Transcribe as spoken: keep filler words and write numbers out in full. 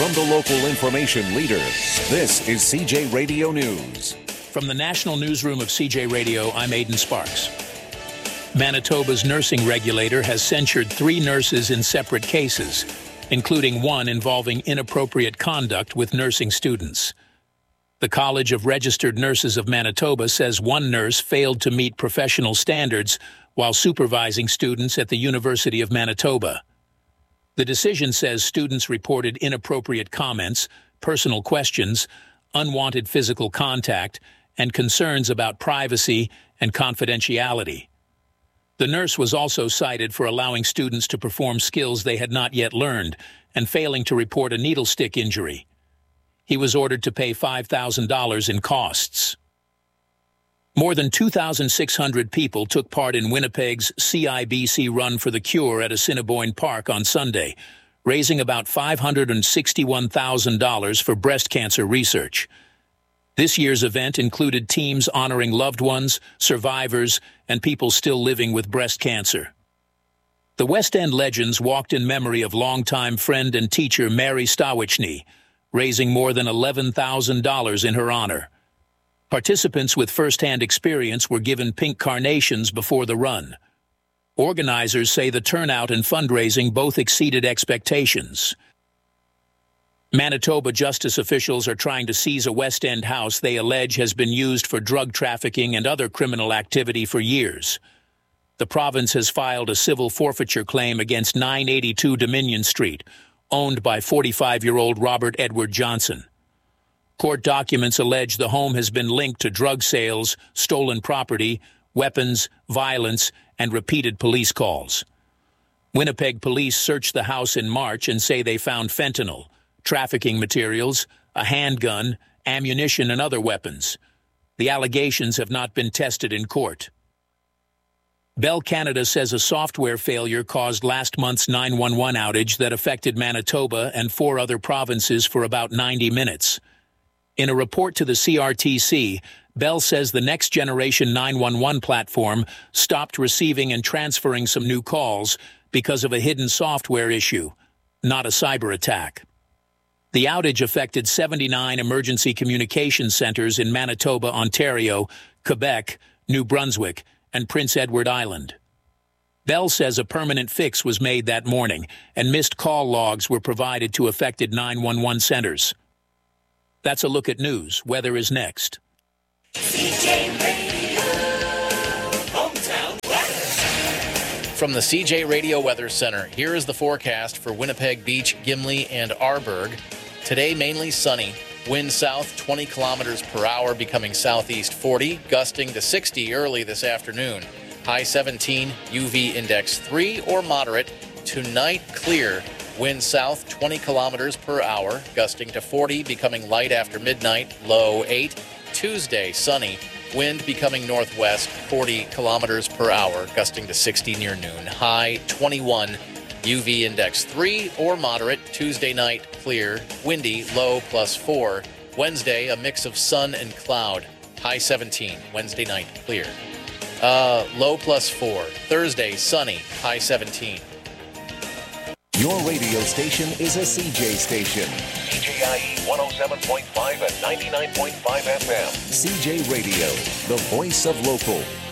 From the local information leader, this is C J Radio News. From the National Newsroom of C J Radio, I'm Aidan Sparks. Manitoba's nursing regulator has censured three nurses in separate cases, including one involving inappropriate conduct with nursing students. The College of Registered Nurses of Manitoba says one nurse failed to meet professional standards while supervising students at the University of Manitoba. The decision says students reported inappropriate comments, personal questions, unwanted physical contact, and concerns about privacy and confidentiality. The nurse was also cited for allowing students to perform skills they had not yet learned and failing to report a needle stick injury. He was ordered to pay five thousand dollars in costs. More than two thousand six hundred people took part in Winnipeg's C I B C Run for the Cure at Assiniboine Park on Sunday, raising about five hundred sixty-one thousand dollars for breast cancer research. This year's event included teams honoring loved ones, survivors, and people still living with breast cancer. The West End Legends walked in memory of longtime friend and teacher Mary Stawichny, raising more than eleven thousand dollars in her honor. Participants with first-hand experience were given pink carnations before the run. Organizers say the turnout and fundraising both exceeded expectations. Manitoba justice officials are trying to seize a West End house they allege has been used for drug trafficking and other criminal activity for years. The province has filed a civil forfeiture claim against nine eighty-two Dominion Street, owned by forty-five-year-old Robert Edward Johnson. Court documents allege the home has been linked to drug sales, stolen property, weapons, violence, and repeated police calls. Winnipeg police searched the house in March and say they found fentanyl, trafficking materials, a handgun, ammunition, and other weapons. The allegations have not been tested in court. Bell Canada says a software failure caused last month's nine one one outage that affected Manitoba and four other provinces for about ninety minutes. In a report to the C R T C, Bell says the next-generation nine one one platform stopped receiving and transferring some new calls because of a hidden software issue, not a cyber attack. The outage affected seventy-nine emergency communication centers in Manitoba, Ontario, Quebec, New Brunswick, and Prince Edward Island. Bell says a permanent fix was made that morning, and missed call logs were provided to affected nine one one centers. That's a look at news. Weather is next. C J Radio, hometown weather. From the C J Radio Weather Center, here is the forecast for Winnipeg Beach, Gimli, and Arborg. Today, mainly sunny. Wind south twenty kilometers per hour, becoming southeast forty, gusting to sixty early this afternoon. High seventeen, U V index three or moderate. Tonight, clear. Wind south twenty kilometers per hour, gusting to forty, becoming light after midnight, low eight. Tuesday, sunny. Wind becoming northwest, forty kilometers per hour, gusting to sixty near noon. High twenty-one, U V index three or moderate. Tuesday night, clear. Windy, low plus four. Wednesday, a mix of sun and cloud. High seventeen. Wednesday night, clear. Uh, low plus four. Thursday, sunny. High seventeen. Your radio station is a C J station. C J I E one oh seven point five and ninety-nine point five F M. C J Radio, the voice of local.